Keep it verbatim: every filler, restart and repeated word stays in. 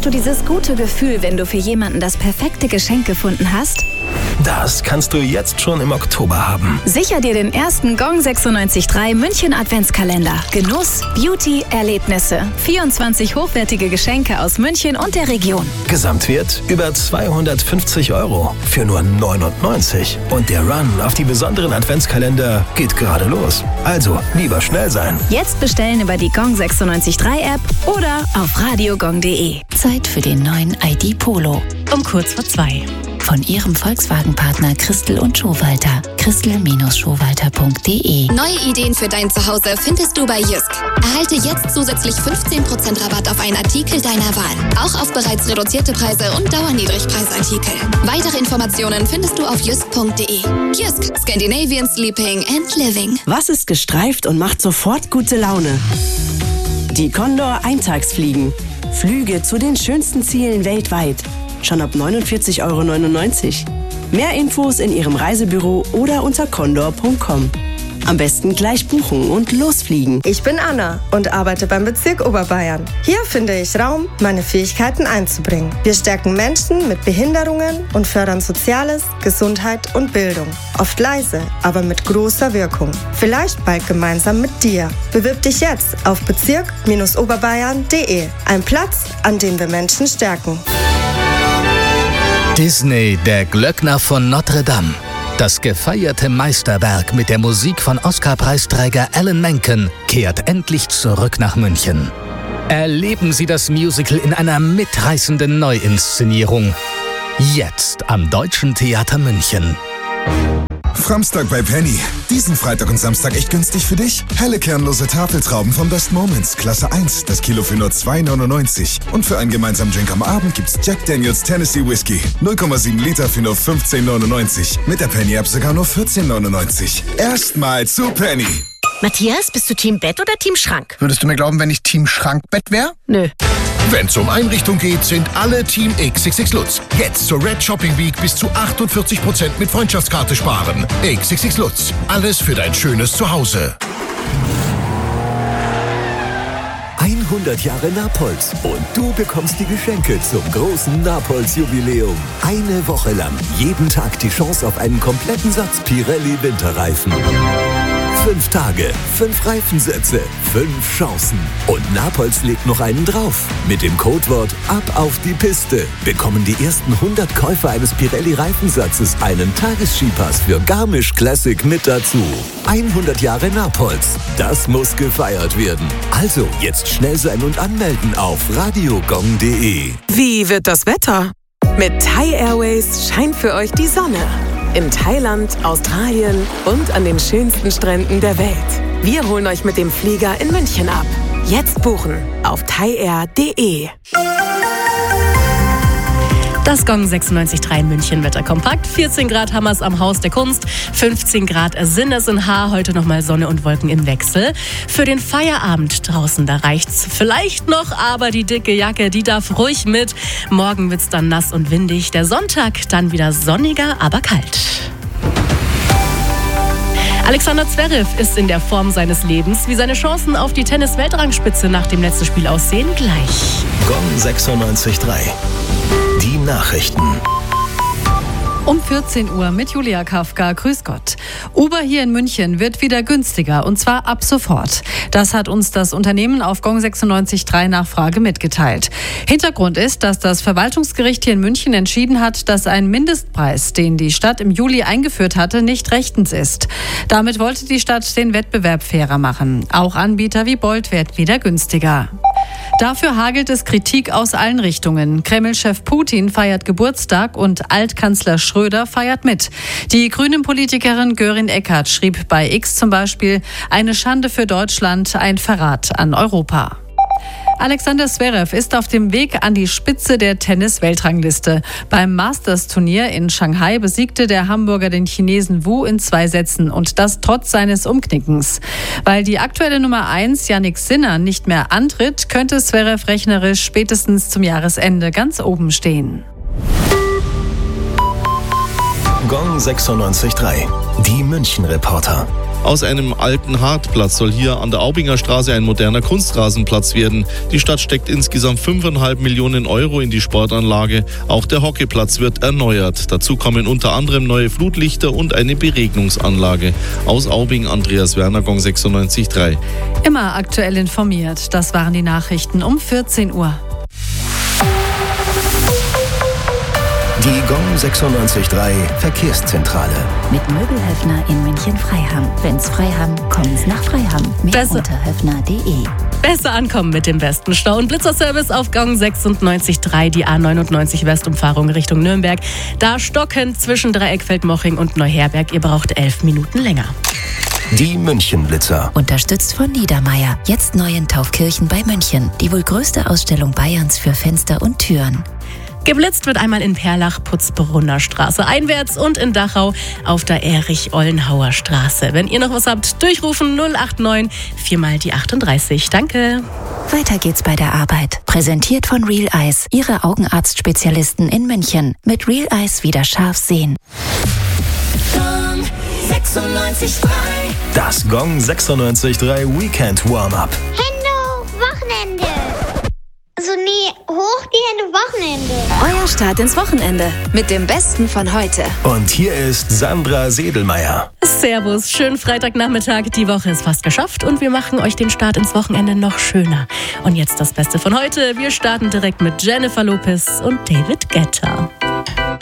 Kennst du dieses gute Gefühl, wenn du für jemanden das perfekte Geschenk gefunden hast? Das kannst du jetzt schon im Oktober haben. Sicher dir den ersten Gong sechsundneunzig Komma drei München Adventskalender. Genuss, Beauty, Erlebnisse. vierundzwanzig hochwertige Geschenke aus München und der Region. Gesamtwert über zweihundertfünfzig Euro für nur neunundneunzig. Und der Run auf die besonderen Adventskalender geht gerade los. Also lieber schnell sein. Jetzt bestellen über die Gong sechsundneunzig Komma drei App oder auf radiogong punkt de. Zeit für den neuen I D Polo. Um kurz vor zwei. Von ihrem Volkswagen-Partner Christel und Schowalter. Christel Schowalter punkt de. Neue Ideen für dein Zuhause findest du bei Jysk. Erhalte jetzt zusätzlich fünfzehn Prozent Rabatt auf einen Artikel deiner Wahl. Auch auf bereits reduzierte Preise und Dauerniedrigpreisartikel. Weitere Informationen findest du auf jysk punkt de. Jysk, Scandinavian Sleeping and Living. Was ist gestreift und macht sofort gute Laune? Die Condor Eintagsfliegen. Flüge zu den schönsten Zielen weltweit. Schon ab neunundvierzig Euro neunundneunzig. Mehr Infos in Ihrem Reisebüro oder unter condor punkt com. Am besten gleich buchen und losfliegen. Ich bin Anna und arbeite beim Bezirk Oberbayern. Hier finde ich Raum, meine Fähigkeiten einzubringen. Wir stärken Menschen mit Behinderungen und fördern Soziales, Gesundheit und Bildung. Oft leise, aber mit großer Wirkung. Vielleicht bald gemeinsam mit dir. Bewirb dich jetzt auf bezirk oberbayern punkt de. Ein Platz, an dem wir Menschen stärken. Disney, der Glöckner von Notre Dame. Das gefeierte Meisterwerk mit der Musik von Oscar-Preisträger Alan Menken kehrt endlich zurück nach München. Erleben Sie das Musical in einer mitreißenden Neuinszenierung. Jetzt am Deutschen Theater München. Framstag bei Penny. Diesen Freitag und Samstag echt günstig für dich? Helle kernlose Tafeltrauben von Best Moments, Klasse eins, das Kilo für nur zwei neunundneunzig. Und für einen gemeinsamen Drink am Abend gibt's Jack Daniels Tennessee Whiskey, null Komma sieben Liter für nur fünfzehn neunundneunzig. Mit der Penny-App sogar nur vierzehn neunundneunzig. Erstmal zu Penny. Matthias, bist du Team Bett oder Team Schrank? Würdest du mir glauben, wenn ich Team Schrankbett wäre? Nö. Wenn's um Einrichtung geht, sind alle Team X X X Lutz. Jetzt zur Red Shopping Week bis zu achtundvierzig Prozent mit Freundschaftskarte sparen. X X X Lutz. Alles für dein schönes Zuhause. hundert Jahre Napolz und du bekommst die Geschenke zum großen Napolz-Jubiläum. Eine Woche lang, jeden Tag die Chance auf einen kompletten Satz Pirelli Winterreifen. Fünf Tage, fünf Reifensätze, fünf Chancen. Und Napolz legt noch einen drauf. Mit dem Codewort Ab auf die Piste bekommen die ersten hundert Käufer eines Pirelli-Reifensatzes einen Tagesskipass für Garmisch Classic mit dazu. hundert Jahre Napolz, das muss gefeiert werden. Also jetzt schnell sein und anmelden auf radiogong punkt de. Wie wird das Wetter? Mit Thai Airways scheint für euch die Sonne. In Thailand, Australien und an den schönsten Stränden der Welt. Wir holen euch mit dem Flieger in München ab. Jetzt buchen auf thaiair punkt de. Das Gong sechsundneunzig Komma drei München Wetterkompakt. vierzehn Grad Hammers am Haus der Kunst, fünfzehn Grad sind es in Haar. Heute nochmal Sonne und Wolken im Wechsel. Für den Feierabend draußen, da reicht's vielleicht noch, aber die dicke Jacke, die darf ruhig mit. Morgen wird's dann nass und windig. Der Sonntag dann wieder sonniger, aber kalt. Alexander Zverev ist in der Form seines Lebens. Wie seine Chancen auf die Tennis-Weltrangspitze nach dem letzten Spiel aussehen, gleich. Gong sechsundneunzig Komma drei. Die Nachrichten. Um vierzehn Uhr mit Julia Kafka. Grüß Gott. Uber hier in München wird wieder günstiger und zwar ab sofort. Das hat uns das Unternehmen auf Gong sechsundneunzig Komma drei Nachfrage mitgeteilt. Hintergrund ist, dass das Verwaltungsgericht hier in München entschieden hat, dass ein Mindestpreis, den die Stadt im Juli eingeführt hatte, nicht rechtens ist. Damit wollte die Stadt den Wettbewerb fairer machen. Auch Anbieter wie Bolt werden wieder günstiger. Dafür hagelt es Kritik aus allen Richtungen. Kreml-Chef Putin feiert Geburtstag und Altkanzler Schröder feiert mit. Die Grünen-Politikerin Görin Eckardt schrieb bei X zum Beispiel: Eine Schande für Deutschland, ein Verrat an Europa. Alexander Zverev ist auf dem Weg an die Spitze der Tennis-Weltrangliste. Beim Masters-Turnier in Shanghai besiegte der Hamburger den Chinesen Wu in zwei Sätzen und das trotz seines Umknickens. Weil die aktuelle Nummer eins, Jannik Sinner, nicht mehr antritt, könnte Zverev rechnerisch spätestens zum Jahresende ganz oben stehen. Gong sechsundneunzig Komma drei. Die München-Reporter. Aus einem alten Hartplatz soll hier an der Aubinger Straße ein moderner Kunstrasenplatz werden. Die Stadt steckt insgesamt fünfeinhalb Millionen Euro in die Sportanlage. Auch der Hockeyplatz wird erneuert. Dazu kommen unter anderem neue Flutlichter und eine Beregnungsanlage. Aus Aubing, Andreas Werner, Gong sechsundneunzig Komma drei. Immer aktuell informiert. Das waren die Nachrichten um vierzehn Uhr. Die Gong sechsundneunzig Komma drei Verkehrszentrale. Mit Möbelhöfner in München-Freiham. Wenn's Freiham, kommen's nach Freiham. Mehr Besser. unter höfner punkt de. Besser ankommen mit dem besten Stau- und Blitzerservice auf Gong sechsundneunzig Komma drei, die A neunundneunzig Westumfahrung Richtung Nürnberg. Da stockend zwischen Dreieckfeld-Moching und Neuherberg. Ihr braucht elf Minuten länger. Die München-Blitzer. Unterstützt von Niedermeyer. Jetzt neu in Taufkirchen bei München. Die wohl größte Ausstellung Bayerns für Fenster und Türen. Geblitzt wird einmal in Perlach, Putzbrunner Straße einwärts und in Dachau auf der Erich-Ollenhauer Straße. Wenn ihr noch was habt, durchrufen null acht neun, vier mal die achtunddreißig. Danke. Weiter geht's bei der Arbeit. Präsentiert von Real Eyes, Ihre Augenarztspezialisten in München. Mit Real Eyes wieder scharf sehen. Gong sechsundneunzig Komma drei. Das Gong sechsundneunzig Komma drei Weekend Warm-Up. Hände, Wochenende. Also nee, hoch die Hände, Wochenende. Euer Start ins Wochenende mit dem Besten von heute. Und hier ist Sandra Sedelmeier. Servus, schönen Freitagnachmittag. Die Woche ist fast geschafft und wir machen euch den Start ins Wochenende noch schöner. Und jetzt das Beste von heute. Wir starten direkt mit Jennifer Lopez und David Guetta.